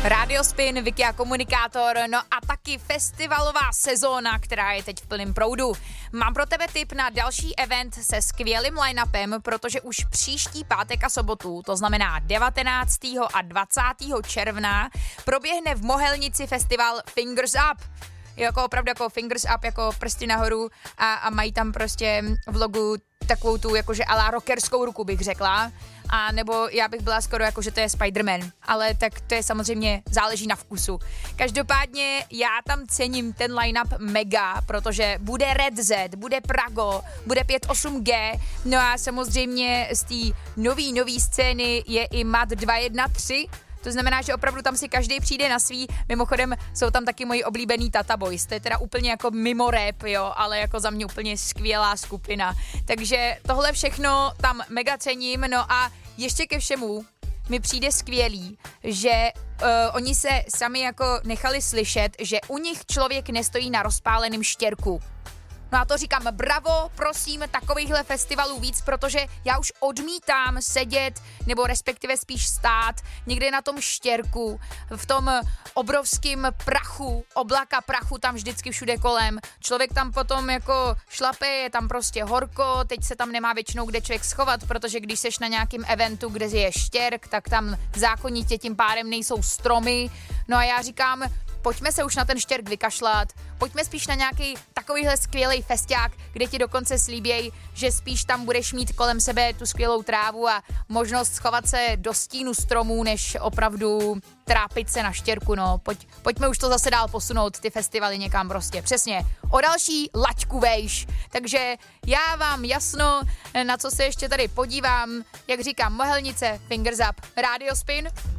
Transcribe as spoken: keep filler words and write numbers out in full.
Radio Spin, Vicky a Komunikátor, no a taky festivalová sezóna, která je teď v plném proudu. Mám pro tebe tip na další event se skvělým line-upem, protože už příští pátek a sobotu, to znamená devatenáctého a dvacátého června, proběhne v Mohelnici festival Fingers Up. Jako opravdu jako fingers up, jako prsty nahoru a, a mají tam prostě v logu takovou tu jakože ala rockerskou ruku, bych řekla. A nebo já bych byla skoro jako, že to je Spider-Man, ale tak to je samozřejmě, záleží na vkusu. Každopádně já tam cením ten line-up mega, protože bude Red Z, bude Prago, bude pět osm G, no a samozřejmě z té nový, nový scény je i Mat dva jedna tři, to znamená, že opravdu tam si každý přijde na svý. Mimochodem jsou tam taky moji oblíbený Tata Boys. To je teda úplně jako mimo rap, jo, ale jako za mě úplně skvělá skupina. Takže tohle všechno tam mega cením. No a ještě ke všemu mi přijde skvělý, že uh, oni se sami jako nechali slyšet, že u nich člověk nestojí na rozpáleném štěrku. No a to říkám bravo, prosím, takovýchhle festivalů víc, protože já už odmítám sedět, nebo respektive spíš stát někde na tom štěrku, v tom obrovském prachu, oblaka prachu tam vždycky všude kolem. Člověk tam potom jako šlape, je tam prostě horko, teď se tam nemá většinou kde člověk schovat, protože když seš na nějakém eventu, kde je štěrk, tak tam zákonitě tím pádem nejsou stromy. No a já říkám, pojďme se už na ten štěrk vykašlat, pojďme spíš na nějaký takovýhle skvělý festiák, kde ti dokonce slíběj, že spíš tam budeš mít kolem sebe tu skvělou trávu a možnost schovat se do stínu stromů, než opravdu trápit se na štěrku, no. Pojď, pojďme už to zase dál posunout, ty festivaly někam prostě, přesně, o další laťku vejš. Takže já vám jasno, na co se ještě tady podívám, jak říkám, Mohelnice, Fingers Up, Radio Spin.